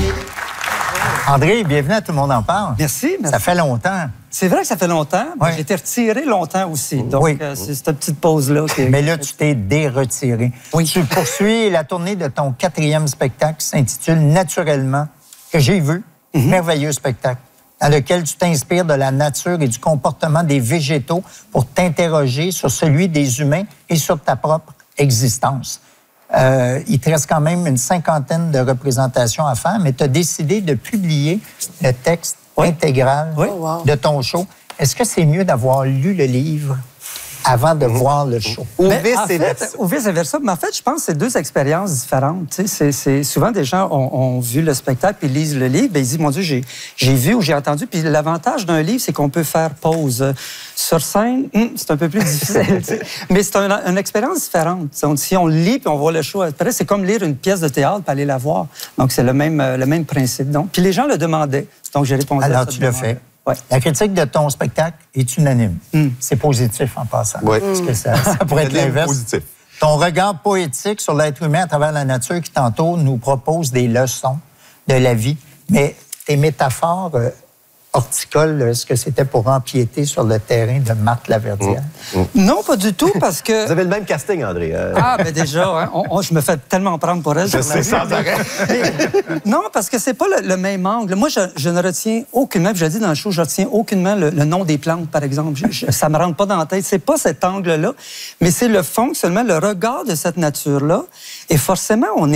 André, bienvenue à Tout le monde en parle. Merci. Ça fait longtemps. C'est vrai que ça fait longtemps. Oui. J'ai été retiré longtemps aussi. Donc, c'est cette petite pause-là. Mais là, tu t'es déretiré. Oui. Tu poursuis la tournée de ton 4e spectacle qui s'intitule Naturellement, que j'ai vu. Merveilleux spectacle, dans lequel tu t'inspires de la nature et du comportement des végétaux pour t'interroger sur celui des humains et sur ta propre existence. Il te reste quand même une 50aine de représentations à faire, mais tu as décidé de publier le texte intégral de ton show. Est-ce que c'est mieux d'avoir lu le livre avant de voir le show? Ou vice-versa. Mais en fait, je pense que c'est deux expériences différentes. C'est souvent, des gens ont vu le spectacle puis lisent le livre, bien, ils disent, mon Dieu, j'ai vu ou j'ai entendu. Puis l'avantage d'un livre, c'est qu'on peut faire pause. Sur scène, c'est un peu plus difficile. Mais c'est une expérience différente. Si on lit puis on voit le show après, c'est comme lire une pièce de théâtre puis aller la voir. Donc, c'est le même principe. Donc, puis les gens le demandaient. Donc, j'ai répondu à ça. Alors, tu l'as fait. Ouais. La critique de ton spectacle est unanime. C'est positif en passant. Oui. Parce que ça pourrait être l'inverse. Positif. Ton regard poétique sur l'être humain à travers la nature qui t'entoure nous propose des leçons de la vie. Mais tes métaphores horticoles, est-ce que c'était pour empiéter sur le terrain de Marthe Laverdière? Non, pas du tout, parce que... Vous avez le même casting, André. Ah, ben déjà, hein, je me fais tellement prendre pour elle. Je sais, sans arrêt. Non, parce que c'est pas le même angle. Moi, je ne retiens aucunement, puis je le dis dans le show, je retiens aucunement le nom des plantes, par exemple. Ça me rentre pas dans la tête. C'est pas cet angle-là, mais c'est le fond, seulement le regard de cette nature-là. Et forcément, on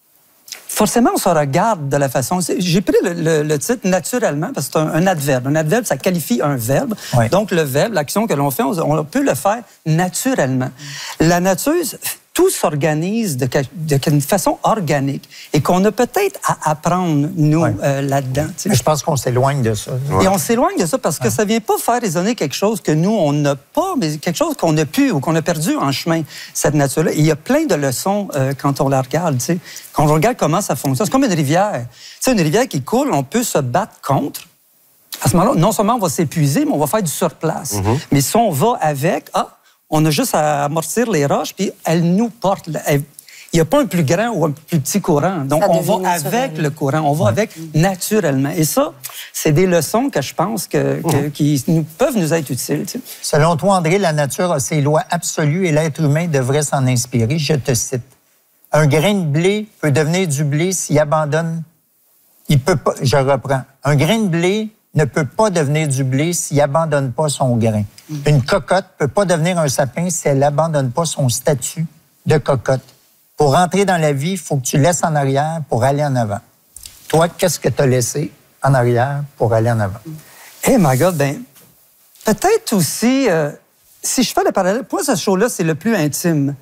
se regarde de la façon... J'ai pris le titre « naturellement » parce que c'est un adverbe. Un adverbe, ça qualifie un verbe. Oui. Donc, le verbe, l'action que l'on fait, on peut le faire naturellement. La nature, tout s'organise d'une façon organique et qu'on a peut-être à apprendre, nous, là-dedans. Mais je pense qu'on s'éloigne de ça. Et on s'éloigne de ça parce que ça ne vient pas faire résonner quelque chose que nous, on n'a pas, mais quelque chose qu'on a pu ou qu'on a perdu en chemin, cette nature-là. Et il y a plein de leçons quand on la regarde, tu sais. Quand on regarde comment ça fonctionne, c'est comme une rivière. Tu sais, une rivière qui coule, on peut se battre contre. À ce moment-là, non seulement on va s'épuiser, mais on va faire du surplace. Mais si on va avec, on a juste à amortir les roches, puis elles nous portent. Il n'y a pas un plus grand ou un plus petit courant. Donc, on va avec le courant, on va avec naturellement. Et ça, c'est des leçons que je pense qui peuvent nous être utiles. Tu sais. Selon toi, André, la nature a ses lois absolues et l'être humain devrait s'en inspirer. Je te cite. Un grain de blé peut devenir du blé s'il abandonne... Il peut pas... Je reprends. Un grain de blé ne peut pas devenir du blé s'il n'abandonne pas son grain. Une cocotte ne peut pas devenir un sapin si elle n'abandonne pas son statut de cocotte. Pour entrer dans la vie, il faut que tu laisses en arrière pour aller en avant. Toi, qu'est-ce que tu as laissé en arrière pour aller en avant? Eh, my God, ben peut-être aussi, si je fais le parallèle, pour moi, ce show-là, c'est le plus intime.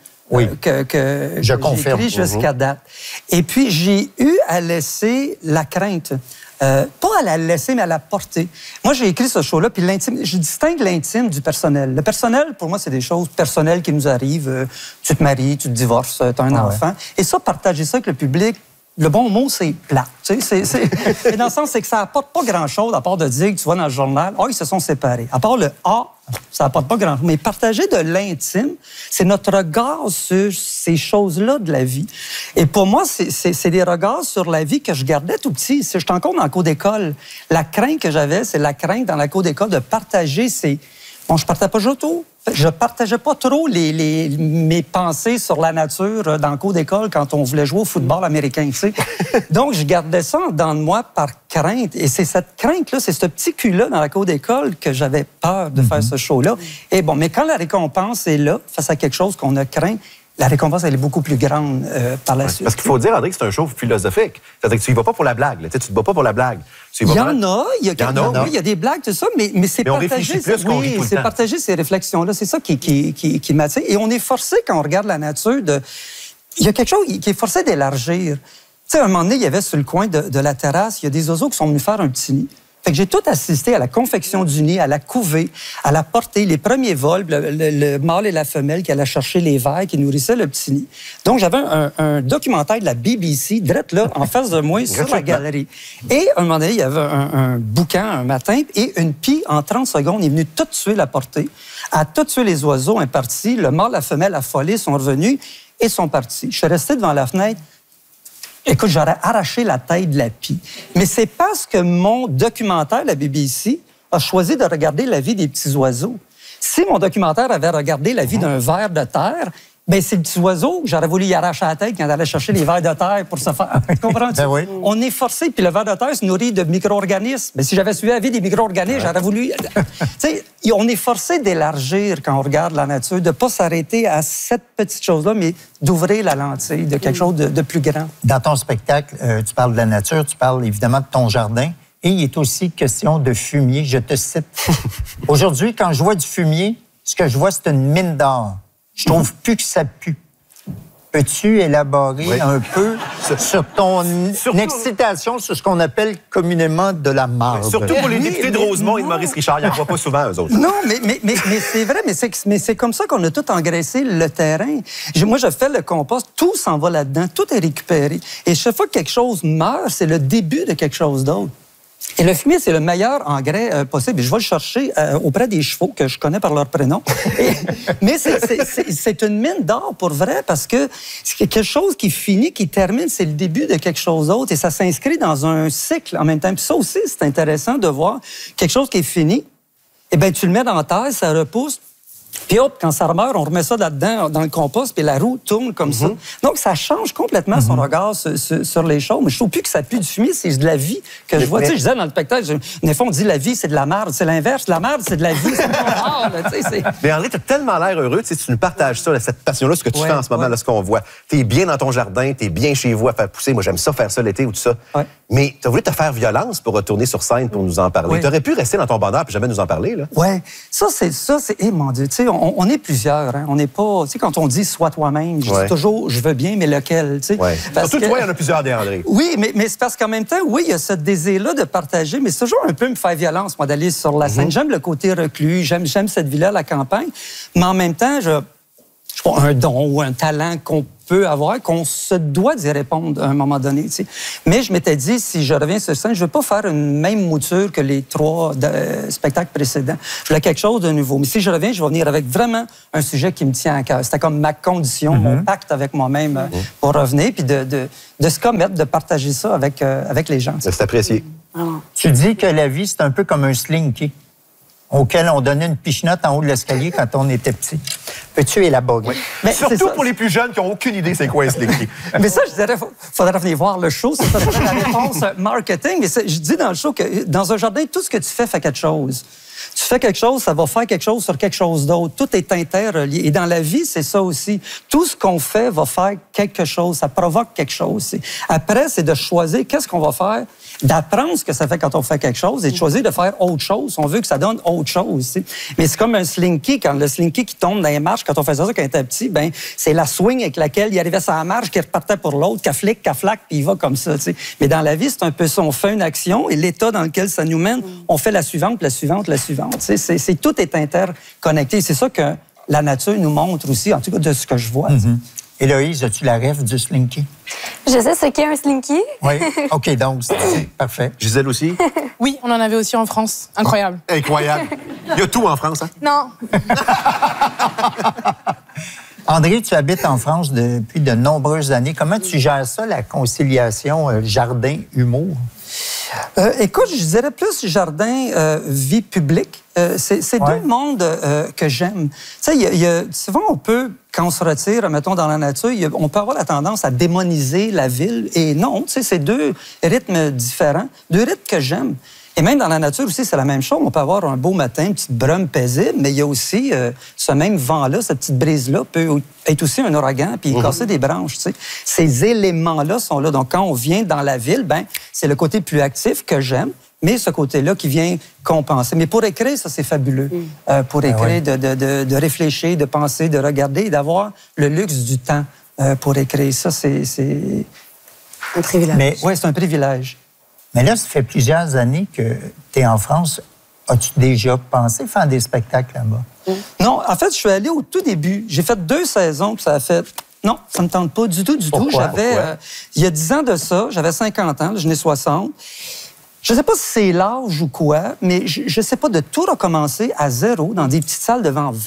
Que je confirme. J'ai écrit jusqu'à date. Et puis, j'ai eu à laisser la crainte. Pas à la laisser, mais à la porter. Moi, j'ai écrit ce show-là, puis l'intime, je distingue l'intime du personnel. Le personnel, pour moi, c'est des choses personnelles qui nous arrivent. Tu te maries, tu te divorces, tu as un enfant. Et ça, partager ça avec le public, le bon mot, c'est plat. Tu sais, mais dans le sens, c'est que ça n'apporte pas grand-chose, à part de dire que tu vois dans le journal, ils se sont séparés. À part le « ah », ça n'apporte pas grand-chose. Mais partager de l'intime, c'est notre regard sur ces choses-là de la vie. Et pour moi, c'est des regards sur la vie que je gardais tout petit. Si j'étais encore dans la cour d'école, la crainte que j'avais, c'est la crainte dans la cour d'école de partager ces... Bon, je partais pas tout. Je partageais pas trop mes pensées sur la nature dans le cours d'école quand on voulait jouer au football américain, tu sais. Donc, je gardais ça dans moi par crainte. Et c'est cette crainte-là, c'est ce petit cul-là dans la cour d'école que j'avais peur de faire ce show-là. Et bon, mais quand la récompense est là, face à quelque chose qu'on a craint, la récompense, elle est beaucoup plus grande par la suite. Parce qu'il faut dire, André, que c'est un show philosophique. C'est-à-dire que tu y vas pas pour la blague. Là. Tu te bats pas pour la blague. Il y en a. Il y a des blagues, tout ça, mais c'est partagé. C'est partager ces réflexions-là. C'est ça qui m'attire. Et on est forcé, quand on regarde la nature, il y a quelque chose qui est forcé d'élargir. Tu sais, à un moment donné, il y avait sur le coin de la terrasse, il y a des oiseaux qui sont venus faire un petit nid. Fait que j'ai tout assisté à la confection du nid, à la couvée, à la portée, les premiers vols, le mâle et la femelle qui allaient chercher les vers, qui nourrissaient le petit nid. Donc, j'avais un documentaire de la BBC, direct là, en face de moi, sur la galerie. Et, à un moment donné, il y avait un boucan un matin, et une pie, en 30 secondes, est venue tout tuer la portée, a tout tué les oiseaux, un parti, le mâle et la femelle affolés sont revenus et sont partis. Je suis resté devant la fenêtre. Écoute, j'aurais arraché la tête de la pie. Mais c'est parce que mon documentaire, la BBC, a choisi de regarder la vie des petits oiseaux. Si mon documentaire avait regardé la vie d'un ver de terre, ben c'est le petit oiseau que j'aurais voulu y arracher la tête quand il allait chercher les vers de terre pour se faire. Tu comprends-tu? Ben oui. On est forcé, puis le ver de terre se nourrit de micro-organismes. Mais si j'avais suivi la vie des micro-organismes, j'aurais voulu. Tu sais, on est forcé d'élargir quand on regarde la nature, de ne pas s'arrêter à cette petite chose-là, mais d'ouvrir la lentille de quelque chose de plus grand. Dans ton spectacle, tu parles de la nature, tu parles évidemment de ton jardin. Et il est aussi question de fumier. Je te cite. Aujourd'hui, quand je vois du fumier, ce que je vois, c'est une mine d'or. Je trouve plus que ça pue. Peux-tu élaborer un peu sur ton excitation sur ce qu'on appelle communément de la marde? Surtout pour les députés de Rosemont et de Maurice Richard, ils n'en voient pas souvent, eux autres. Non, mais c'est vrai, mais c'est comme ça qu'on a tout engraissé le terrain. Moi, je fais le compost, tout s'en va là-dedans, tout est récupéré. Et chaque fois que quelque chose meurt, c'est le début de quelque chose d'autre. Et le fumier, c'est le meilleur engrais possible. Et je vais le chercher auprès des chevaux que je connais par leur prénom. Mais c'est une mine d'or pour vrai parce que c'est quelque chose qui finit, qui termine, c'est le début de quelque chose d'autre. Et ça s'inscrit dans un cycle en même temps. Puis ça aussi, c'est intéressant de voir quelque chose qui est fini. Eh bien, tu le mets dans la terre, ça repousse. Puis hop, quand ça meurt, on remet ça là-dedans, dans le compost, puis la roue tourne comme ça. Donc, ça change complètement son regard sur les choses. Mais je trouve plus que ça pue du fumier, c'est de la vie que je vois. Tu sais, je disais dans le spectacle, des fois, on dit la vie, c'est de la merde. C'est l'inverse. La merde, c'est de la vie. C'est pas rare, tu sais. Mais André, tu as tellement l'air heureux. Tu nous partages ça, cette passion-là, ce que tu fais en ce moment, là, ce qu'on voit. Tu es bien dans ton jardin, tu es bien chez vous à faire pousser. Moi, j'aime ça, faire ça l'été ou tout ça. Ouais. Mais tu as voulu te faire violence pour retourner sur scène pour nous en parler. Tu aurais pu rester dans ton bonheur et jamais nous en parler, là. Oui. Ça, c'est... mon Dieu, tu sais, on est plusieurs. Hein? On n'est pas... Tu sais, quand on dit « sois toi-même », je dis toujours « je veux bien, mais lequel », tu sais. Surtout toi, il y en a plusieurs des André. Oui, mais c'est parce qu'en même temps, oui, il y a ce désir-là de partager, mais c'est toujours un peu me faire violence, moi, d'aller sur la scène. J'aime le côté reclus, j'aime cette vie-là, la campagne, mais en même temps, je sais pas, un don ou un talent qu'on peut avoir, qu'on se doit d'y répondre à un moment donné. Tu sais. Mais je m'étais dit, si je reviens sur scène, je ne veux pas faire une même mouture que les 3 spectacles précédents. Je voulais quelque chose de nouveau. Mais si je reviens, je vais venir avec vraiment un sujet qui me tient à cœur. C'était comme ma condition, mon pacte avec moi-même pour revenir, puis de se commettre, de partager ça avec les gens. C'est apprécié. Tu dis que la vie, c'est un peu comme un slinky auquel on donnait une pichenote en haut de l'escalier quand on était petit. Peux-tu élaborer? Oui. Mais surtout pour les plus jeunes qui n'ont aucune idée c'est quoi un slinky. Mais ça, je dirais, faudrait venir voir le show. C'est ça la réponse marketing. Mais je dis dans le show que dans un jardin, tout ce que tu fais fait quelque chose. Tu fais quelque chose, ça va faire quelque chose sur quelque chose d'autre. Tout est interrelié. Et dans la vie, c'est ça aussi. Tout ce qu'on fait va faire quelque chose. Ça provoque quelque chose. Après, c'est de choisir qu'est-ce qu'on va faire, d'apprendre ce que ça fait quand on fait quelque chose et de choisir de faire autre chose. On veut que ça donne autre chose. Mais c'est comme un slinky. Quand le slinky qui tombe dans les marches, quand on faisait ça quand on était petit, ben c'est la swing avec laquelle il arrivait sur la marche, qui repartait pour l'autre, qu'à flac, puis il va comme ça. T'sais. Mais dans la vie, c'est un peu ça. On fait une action et l'état dans lequel ça nous mène, on fait la suivante, la suivante, la suivante. Tout est interconnecté. C'est ça que la nature nous montre aussi, en tout cas de ce que je vois. Héloïse, as-tu la rêve du slinky? Je sais ce qu'est un slinky. Oui. OK, donc, c'est parfait. Gisèle aussi? Oui, on en avait aussi en France. Incroyable. Oh, incroyable. Il y a tout en France, hein? Non. André, tu habites en France depuis de nombreuses années. Comment tu gères ça, la conciliation jardin-humour? Écoute, je dirais plus jardin, vie publique. C'est deux mondes que j'aime. Tu sais, souvent, on peut, quand on se retire, mettons, dans la nature, on peut avoir la tendance à démoniser la ville. Et non, tu sais, c'est 2 rythmes différents, 2 rythmes que j'aime. Et même dans la nature aussi, c'est la même chose. On peut avoir un beau matin, une petite brume paisible, mais il y a aussi ce même vent-là, cette petite brise-là peut être aussi un ouragan puis casser des branches. Tu sais. Ces éléments-là sont là. Donc, quand on vient dans la ville, ben c'est le côté plus actif que j'aime, mais ce côté-là qui vient compenser. Mais pour écrire, ça, c'est fabuleux. Pour écrire, de réfléchir, de penser, de regarder et d'avoir le luxe du temps pour écrire. Ça, c'est... Un privilège. Oui, c'est un privilège. Mais là, ça fait plusieurs années que tu es en France. As-tu déjà pensé faire des spectacles là-bas? Non, en fait, je suis allé au tout début. J'ai fait 2 saisons, puis ça a fait... Non, ça ne me tente pas du tout, du tout. Il y a 10 ans de ça, j'avais 50 ans, je n'ai 60. Je ne sais pas si c'est l'âge ou quoi, mais je ne sais pas, de tout recommencer à zéro dans des petites salles devant 20,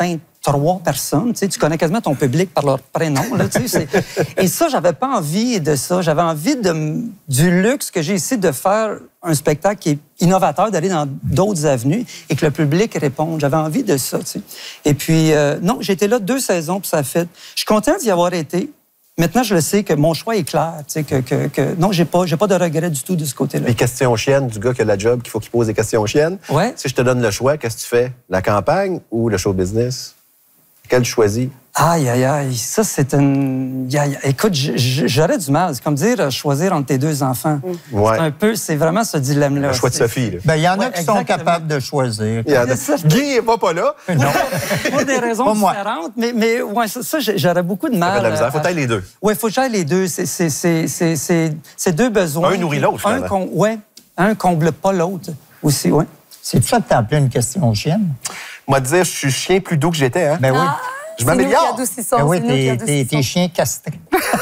3 personnes. Tu connais quasiment ton public par leur prénom. Là, et ça, j'avais pas envie de ça. J'avais envie du luxe que j'ai ici de faire un spectacle qui est innovateur, d'aller dans d'autres avenues et que le public réponde. J'avais envie de ça. Et puis, non, j'ai été là 2 saisons, puis ça a fait... Je suis content d'y avoir été. Maintenant, je le sais que mon choix est clair. Non, j'ai pas de regret du tout de ce côté-là. Les questions chiennes du gars qui a la job, qu'il faut qu'il pose des questions chiennes. Ouais. Si je te donne le choix, qu'est-ce que tu fais? La campagne ou le show business? Quel tu choisis? Aïe, aïe, aïe. Ça, c'est une... Écoute, j'aurais du mal. C'est comme dire choisir entre tes 2 enfants. Ouais. C'est vraiment ce dilemme-là. Le choix de Sophie. Là. Ben, il y en a qui sont capables de choisir. Guy n'est pas là. Non. Pour des raisons différentes, mais ouais, ça j'aurais beaucoup de mal. Il faut tailler les 2. Oui, il faut que j'aille les 2. C'est 2 besoins. Un nourrit l'autre, finalement. Un comble pas l'autre aussi, oui. C'est ça que t'as appelé une question chienne? Moi, dire, je suis chien plus doux que j'étais. Hein? Ben oui. Je m'améliore. Ben oui, t'es chien castré.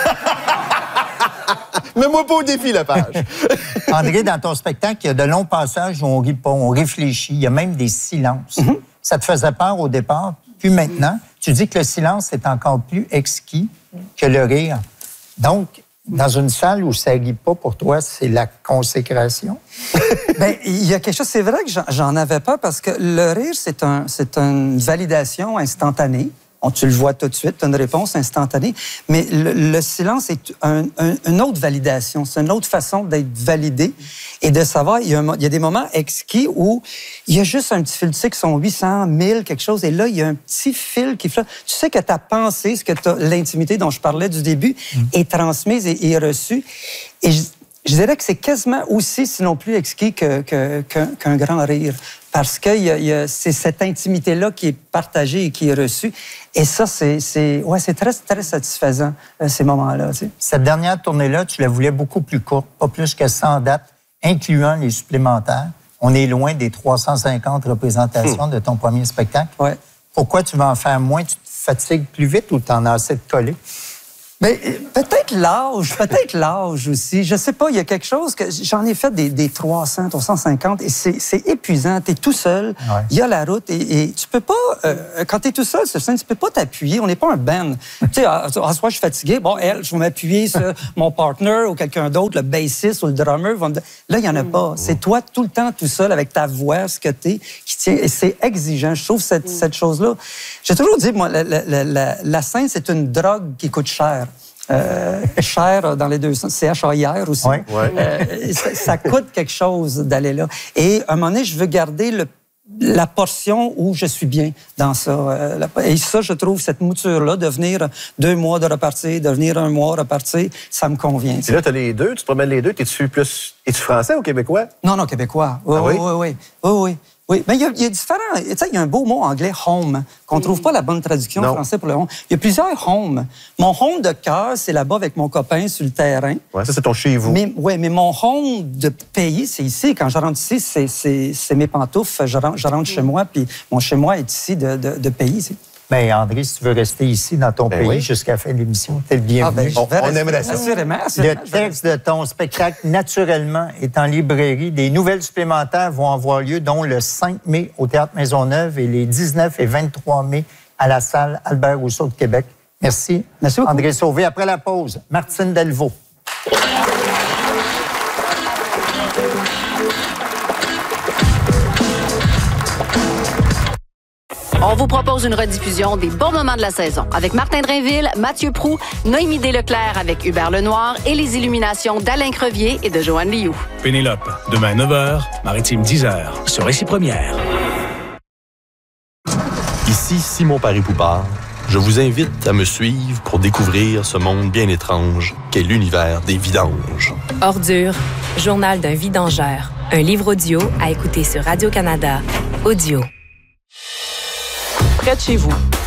Mets-moi pas au défi, la page. André, dans ton spectacle, il y a de longs passages où on rit pas, on réfléchit. Il y a même des silences. Ça te faisait peur au départ. Puis maintenant, tu dis que le silence est encore plus exquis que le rire. Donc, dans une salle où ça rit pas pour toi, c'est la consécration? Bien, il y a quelque chose... C'est vrai que j'en avais pas parce que le rire, c'est une validation instantanée. Tu le vois tout de suite, tu as une réponse instantanée. Mais le silence est une autre validation. C'est une autre façon d'être validé et de savoir... Il y a des moments exquis où il y a juste un petit fil. Tu sais qu'ils sont 800, 1000, quelque chose. Et là, il y a un petit fil qui flotte. Tu sais que ta pensée, l'intimité dont je parlais du début, est transmise et reçue. Et je dirais que c'est quasiment aussi, sinon plus exquis qu'un grand rire. Parce que c'est cette intimité-là qui est partagée et qui est reçue. Et ça, c'est très, très satisfaisant, ces moments-là. Tu sais. Cette dernière tournée-là, tu la voulais beaucoup plus courte, pas plus que 100 dates, incluant les supplémentaires. On est loin des 350 représentations de ton premier spectacle. Ouais. Pourquoi tu vas en faire moins? Tu te fatigues plus vite ou tu en as assez de coller? Mais peut-être l'âge aussi. Je sais pas, il y a quelque chose que j'en ai fait des 300, 350 et c'est épuisant. Tu es tout seul, il y a la route et tu peux pas, quand tu es tout seul sur scène, tu peux pas t'appuyer. On n'est pas un band. Tu sais, à ce soir, je suis fatigué. Bon, je vais m'appuyer sur mon partner ou quelqu'un d'autre, le bassiste ou le drummer. Là, il y en a pas. C'est toi tout le temps tout seul avec ta voix, ce que t'es, qui tient. Et c'est exigeant. Je trouve cette chose-là. J'ai toujours dit, moi, la scène, c'est une drogue qui coûte cher. Cher dans les 2 sens, CHAIR aussi. Ouais. Ça coûte quelque chose d'aller là. Et à un moment donné, je veux garder la portion où je suis bien dans ça. Et ça, je trouve, cette mouture-là, de venir 2 mois de repartir, de venir 1 mois repartir, ça me convient. Et là, tu as les 2, tu te promènes les 2. Es-tu français ou québécois? Non, québécois. Oui. Oui, mais il y a différents... Tu sais, il y a un beau mot anglais, « home », qu'on ne trouve pas la bonne traduction en français pour le « home ». Il y a plusieurs « home ». Mon home de cœur, c'est là-bas avec mon copain sur le terrain. Oui, ça, c'est ton chez-vous. Mais mon home de pays, c'est ici. Quand je rentre ici, c'est mes pantoufles. Je rentre chez moi, puis mon chez-moi est ici de pays, ici. Bien, André, si tu veux rester ici dans ton pays jusqu'à la fin de l'émission, t'es le bienvenu. On aimerait ça. Assurément. Le texte de ton spectacle, naturellement, est en librairie. Des nouvelles supplémentaires vont avoir lieu, dont le 5 mai au Théâtre Maisonneuve et les 19 et 23 mai à la salle Albert Rousseau de Québec. Merci. Merci beaucoup. André Sauvé. Après la pause, Martine Delvaux. On vous propose une rediffusion des bons moments de la saison avec Martin Drainville, Mathieu Proulx, Noémie Desleclerc avec Hubert Lenoir et les illuminations d'Alain Crevier et de Joanne Liou. Pénélope, demain 9h, Maritime 10h, sur Récit Première. Ici Simon Paris-Poupard. Je vous invite à me suivre pour découvrir ce monde bien étrange qu'est l'univers des vidanges. Ordure, journal d'un vidangeur. Un livre audio à écouter sur Radio-Canada. Audio. Près de chez vous,